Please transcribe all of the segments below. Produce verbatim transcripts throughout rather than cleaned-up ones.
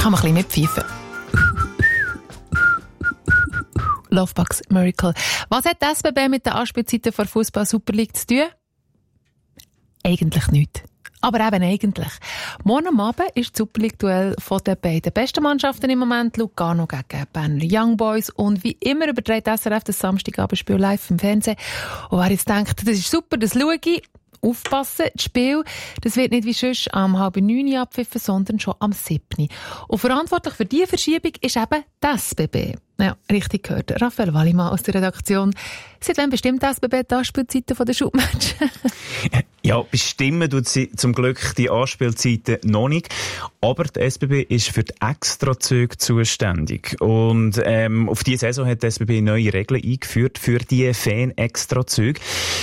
Kann man ein bisschen mitpfeifen. Lovebugs Miracle. Was hat die S B B mit den Anspielzeiten der Fußball-Super League zu tun? Eigentlich nichts. Aber eben eigentlich. Morgen am Abend ist das Super League-Duell von den beiden besten Mannschaften im Moment, Lugano gegen Berner Young Boys. Und wie immer überträgt S R F das Samstagabendspiel live im Fernsehen. Und wer jetzt denkt, das ist super, das schaue ich, aufpassen, das Spiel, das wird nicht wie sonst am halb neun abpfiffen, sondern schon am siebten. Und verantwortlich für diese Verschiebung ist eben die S B B. Ja, richtig gehört. Raphael Wallimann aus der Redaktion. Seit wann bestimmt die S B B die Anspielzeiten der Schubmatchen? Ja, bestimmen tut sie zum Glück die Anspielzeiten noch nicht. Aber die S B B ist für die Extrazüge zuständig. Und ähm, auf diese Saison hat die S B B neue Regeln eingeführt für die Fan-Extrazüge.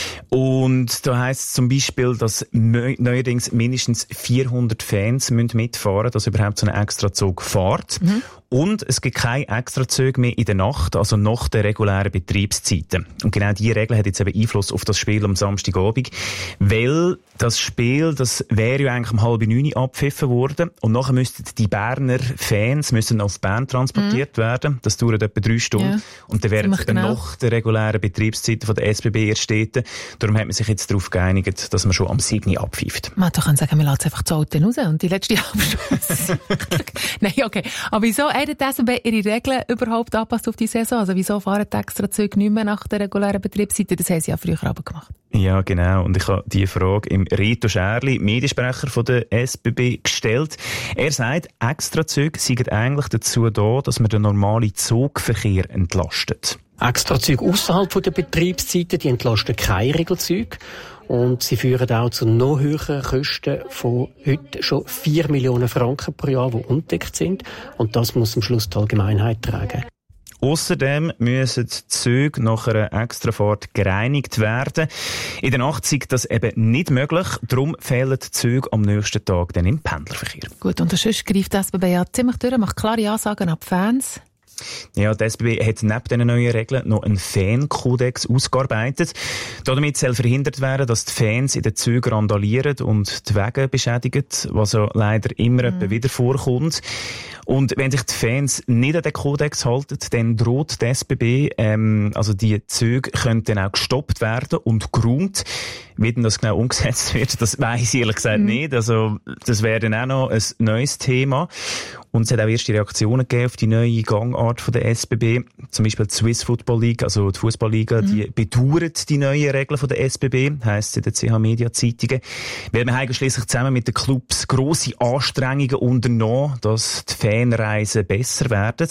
Und da heisst es zum Beispiel, dass neuerdings mindestens vierhundert Fans mitfahren müssen, dass überhaupt so ein Extrazug fährt. Mhm. Und es gibt keine Extrazüge mehr in der Nacht, also nach den regulären Betriebszeiten. Und genau diese Regel hat jetzt eben Einfluss auf das Spiel am Samstagabend, weil das Spiel, das wäre ja eigentlich um halb neun abgepfiffen worden und nachher müssten die Berner Fans müssen auf Bern transportiert mhm. werden. Das dauert etwa drei Stunden. Ja. Und dann wären sie genau nach den regulären Betriebszeiten von der S B B erst dort. Darum hat man sich jetzt darauf geeinigt, dass man schon am siebten abpfeift. Man kann sagen, man lässt einfach die Alten raus und die letzte Abschluss. Nein, okay. Aber wieso hat die S B B ihre Regeln überhaupt angepasst auf die Saison? Also wieso fahren die Extrazüge nicht mehr nach der regulären Betriebsseite? Das haben sie ja früher aber gemacht. Ja, genau. Und ich habe diese Frage im Rito Scherli, Mediensprecher von der S B B, gestellt. Er sagt, Extrazüge seien eigentlich dazu da, dass man den normalen Zugverkehr entlastet. Extrazüge ausserhalb der Betriebszeiten, die entlasten keine Regelzüge. Und sie führen auch zu noch höheren Kosten von heute schon vier Millionen Franken pro Jahr, die undeckt sind. Und das muss am Schluss die Allgemeinheit tragen. Außerdem müssen die Züge nach einer Extrafahrt gereinigt werden. In der Nacht ist das eben nicht möglich. Darum fehlen die Züge am nächsten Tag dann im Pendlerverkehr. Gut, und sonst greift die S B B ja ziemlich durch, macht klare Ansagen an die Fans. Ja, die S B B hat neben diesen neuen Regeln noch einen Fan-Kodex ausgearbeitet. Damit soll verhindert werden, dass die Fans in den Zügen randalieren und die Wege beschädigen, was ja leider immer mhm. wieder vorkommt. Und wenn sich die Fans nicht an den Kodex halten, dann droht die S B B, ähm, also die Züge können dann auch gestoppt werden und geräumt. Wie denn das genau umgesetzt wird, das weiss ich ehrlich gesagt mhm. nicht. Also, das wäre dann auch noch ein neues Thema. Und es hat auch erste Reaktionen gegeben auf die neue Gangart von der S B B. Zum Beispiel die Swiss Football League, also die Fußballliga, mhm. die bedauert die neuen Regeln von der S B B, heisst es in den C H Media Zeitungen. Weil wir haben schliesslich zusammen mit den Clubs grosse Anstrengungen unternommen, dass die Fanreisen besser werden.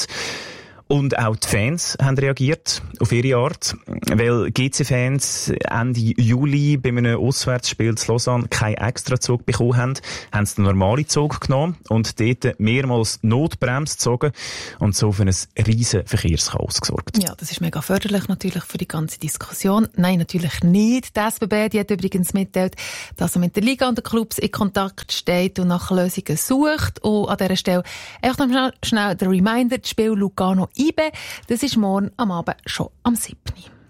Und auch die Fans haben reagiert auf ihre Art, weil G C-Fans Ende Juli bei einem Auswärtsspiel zu Lausanne keinen Extrazug bekommen haben, haben sie den normalen Zug genommen und dort mehrmals Notbremse gezogen und so für ein riesen Verkehrschaos gesorgt. Ja, das ist mega förderlich natürlich für die ganze Diskussion. Nein, natürlich nicht. Die S B B die hat übrigens mitteilt, dass sie mit der Liga und den Clubs in Kontakt steht und nach Lösungen sucht. Und an dieser Stelle einfach noch schnell, schnell der Reminder, das Spiel Lugano I B, das ist morgen am Abend schon am siebten